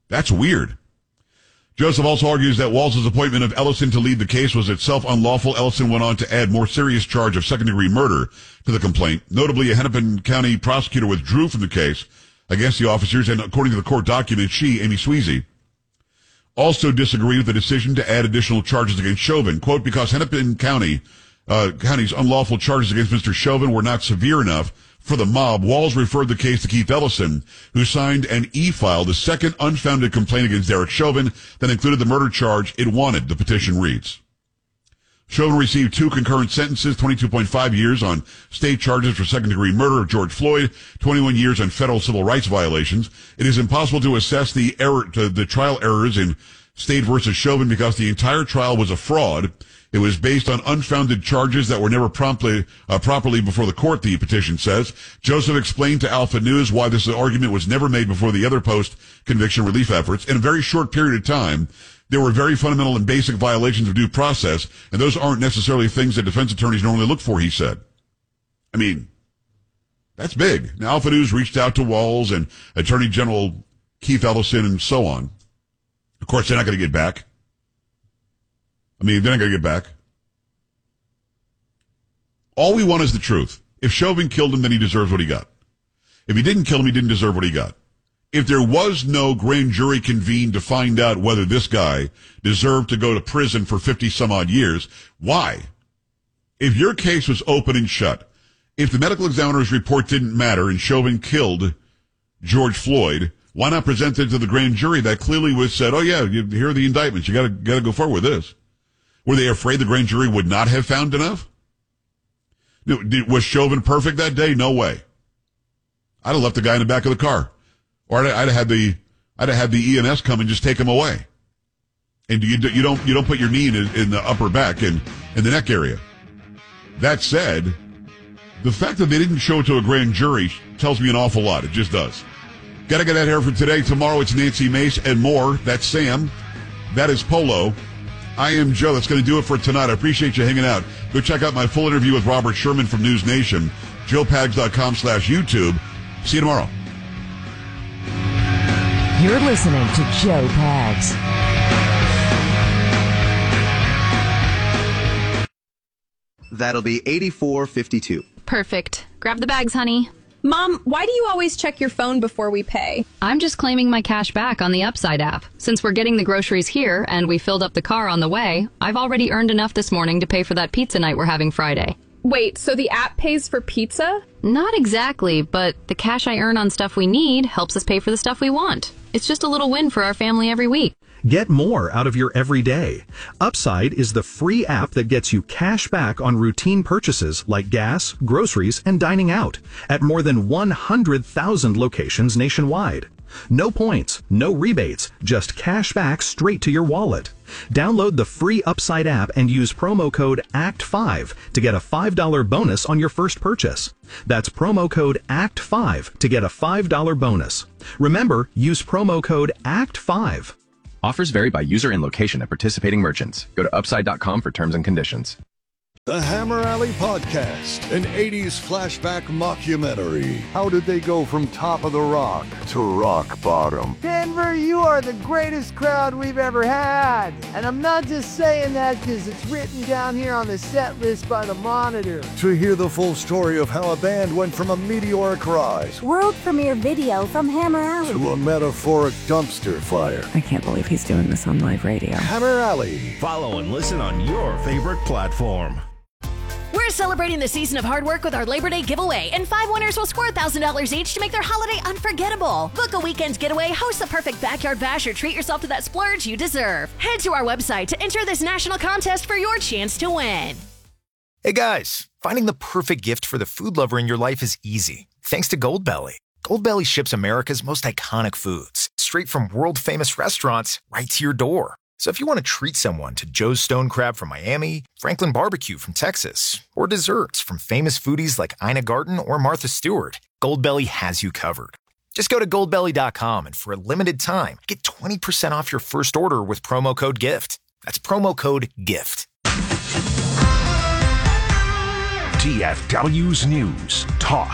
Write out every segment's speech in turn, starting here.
That's weird. Joseph also argues that Walls' appointment of Ellison to lead the case was itself unlawful. Ellison went on to add more serious charge of second-degree murder to the complaint. Notably, a Hennepin County prosecutor withdrew from the case against the officers, and according to the court document, she, Amy Sweezy, also disagreed with the decision to add additional charges against Chauvin. Quote, because Hennepin County's unlawful charges against Mr. Chauvin were not severe enough for the mob, Walls referred the case to Keith Ellison, who signed and e-filed the second unfounded complaint against Derek Chauvin that included the murder charge it wanted, the petition reads. Chauvin received 2 concurrent sentences, 22.5 years on state charges for second-degree murder of George Floyd, 21 years on federal civil rights violations. It is impossible to assess the trial errors in State versus Chauvin because the entire trial was a fraud. It was based on unfounded charges that were never properly before the court, the petition says. Joseph explained to Alpha News why this argument was never made before the other post-conviction relief efforts. In a very short period of time, there were very fundamental and basic violations of due process, and those aren't necessarily things that defense attorneys normally look for, he said. I mean, that's big. Now, Alpha News reached out to Walls and Attorney General Keith Ellison and so on. Of course, they're not going to get back. They're not going to get back. All we want is the truth. If Chauvin killed him, then he deserves what he got. If he didn't kill him, he didn't deserve what he got. If there was no grand jury convened to find out whether this guy deserved to go to prison for 50 some odd years, why? If your case was open and shut, if the medical examiner's report didn't matter and Chauvin killed George Floyd, why not present it to the grand jury that clearly was said, oh yeah, here are the indictments. You gotta go forward with this. Were they afraid the grand jury would not have found enough? Was Chauvin perfect that day? No way. I'd have left the guy in the back of the car. Or I'd have had the EMS come and just take him away. And you don't put your knee in the upper back and in the neck area. That said, the fact that they didn't show it to a grand jury tells me an awful lot. It just does. Gotta get out here for today. Tomorrow it's Nancy Mace and more. That's Sam. That is Polo. I am Joe. That's going to do it for tonight. I appreciate you hanging out. Go check out my full interview with Robert Sherman from News Nation. JoePags.com/YouTube. See you tomorrow. You're listening to Joe Pags. That'll be $84.52. Perfect. Grab the bags, honey. Mom, why do you always check your phone before we pay? I'm just claiming my cash back on the Upside app. Since we're getting the groceries here and we filled up the car on the way, I've already earned enough this morning to pay for that pizza night we're having Friday. Wait, so the app pays for pizza? Not exactly, but the cash I earn on stuff we need helps us pay for the stuff we want. It's just a little win for our family every week. Get more out of your everyday. Upside is the free app that gets you cash back on routine purchases like gas, groceries, and dining out at more than 100,000 locations nationwide. No points, no rebates, just cash back straight to your wallet. Download the free Upside app and use promo code ACT5 to get a $5 bonus on your first purchase. That's promo code ACT5 to get a $5 bonus. Remember, use promo code ACT5. Offers vary by user and location at participating merchants. Go to upside.com for terms and conditions. The Hammer Alley Podcast, an 80s flashback mockumentary. How did they go from top of the rock to rock bottom? Denver, you are the greatest crowd we've ever had. And I'm not just saying that because it's written down here on the set list by the Monitor. To hear the full story of how a band went from a meteoric rise, world premiere video from Hammer Alley, to a metaphoric dumpster fire. I can't believe he's doing this on live radio. Hammer Alley. Follow and listen on your favorite platform. We're celebrating the season of hard work with our Labor Day giveaway, and 5 winners will score $1,000 each to make their holiday unforgettable. Book a weekend getaway, host the perfect backyard bash, or treat yourself to that splurge you deserve. Head to our website to enter this national contest for your chance to win. Hey guys, finding the perfect gift for the food lover in your life is easy, thanks to Goldbelly. Goldbelly ships America's most iconic foods, straight from world-famous restaurants right to your door. So if you want to treat someone to Joe's Stone Crab from Miami, Franklin Barbecue from Texas, or desserts from famous foodies like Ina Garten or Martha Stewart, Goldbelly has you covered. Just go to goldbelly.com and for a limited time, get 20% off your first order with promo code GIFT. That's promo code GIFT. TFW's News, Talk,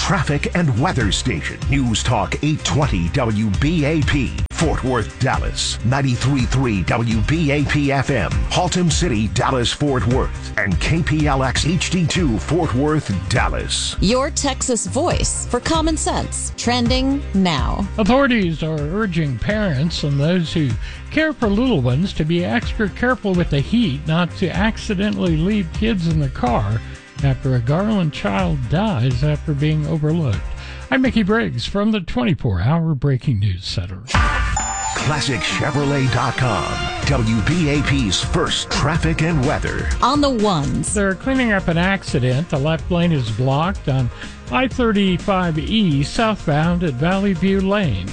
traffic and weather station. News Talk 820 WBAP. Fort Worth, Dallas. 93.3 WBAP FM. Haltom City, Dallas, Fort Worth. And KPLX HD2 Fort Worth, Dallas. Your Texas voice for common sense. Trending now. Authorities are urging parents and those who care for little ones to be extra careful with the heat, not to accidentally leave kids in the car after a Garland child dies after being overlooked. I'm Mickey Briggs from the 24-hour Breaking News Center. ClassicChevrolet.com. WBAP's first traffic and weather. On the ones. They're cleaning up an accident. The left lane is blocked on I-35E southbound at Valley View Lane.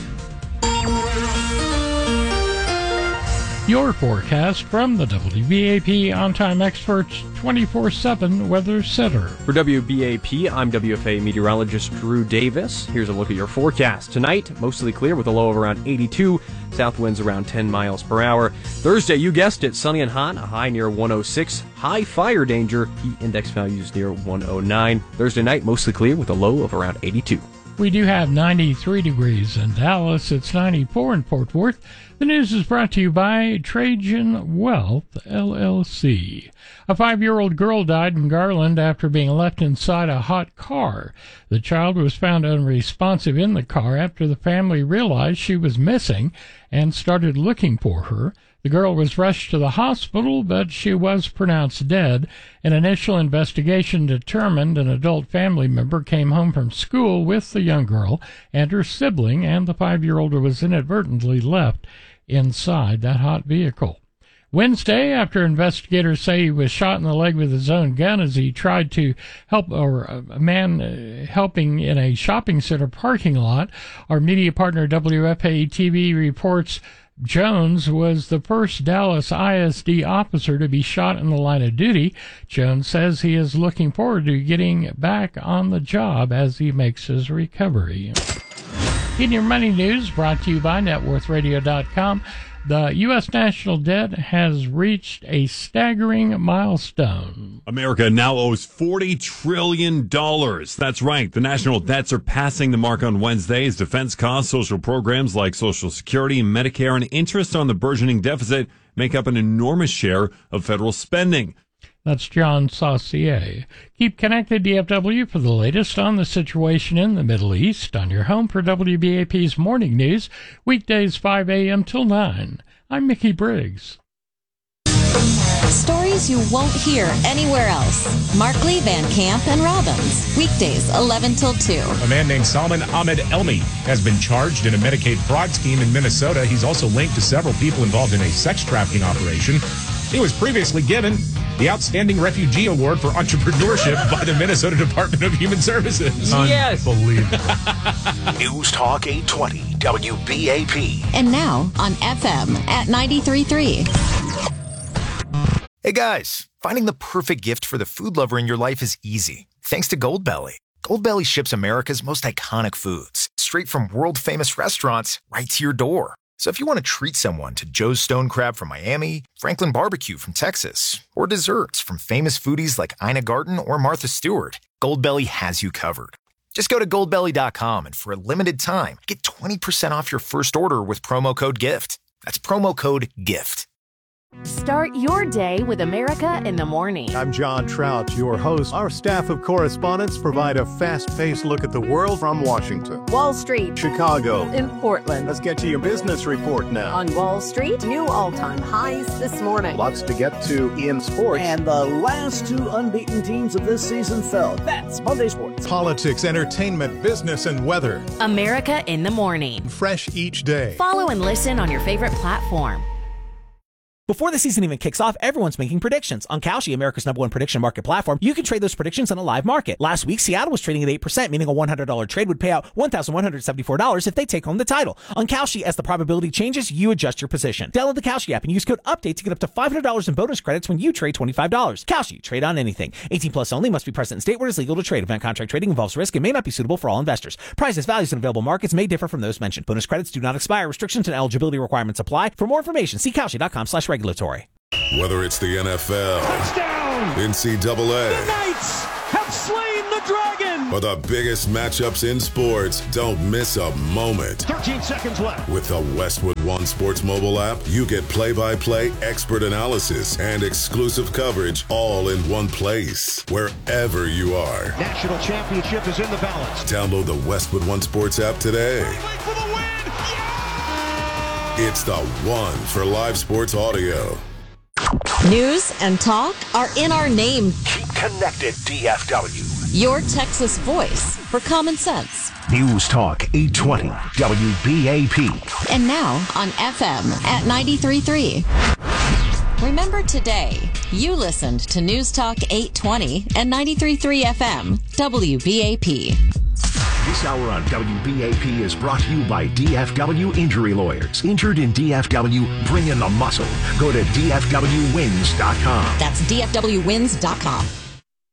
Your forecast from the WBAP On-Time Experts 24/7 Weather Center. For WBAP, I'm WFA meteorologist Drew Davis. Here's a look at your forecast. Tonight, mostly clear with a low of around 82, south winds around 10 miles per hour. Thursday, you guessed it, sunny and hot, a high near 106. High fire danger, heat index values near 109. Thursday night, mostly clear with a low of around 82. We do have 93 degrees in Dallas. It's 94 in Fort Worth. The news is brought to you by Trajan Wealth, LLC. A 5-year-old girl died in Garland after being left inside a hot car. The child was found unresponsive in the car after the family realized she was missing and started looking for her. The girl was rushed to the hospital, but she was pronounced dead. An initial investigation determined an adult family member came home from school with the young girl and her sibling, and the 5-year-old was inadvertently left inside that hot vehicle. Wednesday, after investigators say he was shot in the leg with his own gun as he tried to help a man helping in a shopping center parking lot, our media partner WFAA-TV reports Jones was the first Dallas ISD officer to be shot in the line of duty. Jones says he is looking forward to getting back on the job as he makes his recovery. In your money news, brought to you by NetWorthRadio.com, the U.S. national debt has reached a staggering milestone. America now owes $40 trillion. That's right. The national debt surpassing the mark on Wednesday as defense costs, social programs like Social Security, Medicare, and interest on the burgeoning deficit make up an enormous share of federal spending. That's John Saucier. Keep connected, DFW, for the latest on the situation in the Middle East on your home for WBAP's Morning News, weekdays 5 a.m. till 9. I'm Mickey Briggs. Stories you won't hear anywhere else. Markley, Van Camp, and Robbins. Weekdays 11 till 2. A man named Salman Ahmed Elmi has been charged in a Medicaid fraud scheme in Minnesota. He's also linked to several people involved in a sex trafficking operation. He was previously given the Outstanding Refugee Award for Entrepreneurship by the Minnesota Department of Human Services. Yes. Unbelievable. News Talk 820 WBAP. And now on FM at 93.3. Hey guys, finding the perfect gift for the food lover in your life is easy. Thanks to Goldbelly. Goldbelly ships America's most iconic foods straight from world-famous restaurants right to your door. So if you want to treat someone to Joe's Stone Crab from Miami, Franklin Barbecue from Texas, or desserts from famous foodies like Ina Garten or Martha Stewart, Goldbelly has you covered. Just go to goldbelly.com and for a limited time, get 20% off your first order with promo code GIFT. That's promo code GIFT. Start your day with America in the Morning. I'm John Trout, your host. Our staff of correspondents provide a fast-paced look at the world from Washington, Wall Street, Chicago, in Portland. Let's get to your business report now. On Wall Street, new all-time highs this morning. Lots to get to in sports. And the last two unbeaten teams of this season fell. That's Monday Sports. Politics, entertainment, business, and weather. America in the Morning. Fresh each day. Follow and listen on your favorite platform. Before the season even kicks off, everyone's making predictions. On Kalshi, America's #1 prediction market platform, you can trade those predictions on a live market. Last week, Seattle was trading at 8%, meaning a $100 trade would pay out $1,174 if they take home the title. On Kalshi, as the probability changes, you adjust your position. Download the Kalshi app and use code UPDATE to get up to $500 in bonus credits when you trade $25. Kalshi, trade on anything. 18 plus only, must be present in state where it is legal to trade. Event contract trading involves risk and may not be suitable for all investors. Prices, values, and available markets may differ from those mentioned. Bonus credits do not expire. Restrictions and eligibility requirements apply. For more information, see Kalshi.com/regulatory. Whether it's the NFL, touchdown, NCAA, the Knights have slain the dragon, For the biggest matchups in sports, don't miss a moment. 13 seconds left. With the Westwood One Sports mobile app, you get play-by-play expert analysis and exclusive coverage all in one place, wherever you are. National championship is in the balance. Download the Westwood One Sports app today. For the win! Yeah! It's the one for live sports audio. News and talk are in our name. Keep connected, DFW. Your Texas voice for common sense. News Talk 820 WBAP. And now on FM at 93.3. Remember today, you listened to News Talk 820 and 93.3 FM, WBAP. This hour on WBAP is brought to you by DFW Injury Lawyers. Injured in DFW, bring in the muscle. Go to DFWwins.com. That's DFWwins.com.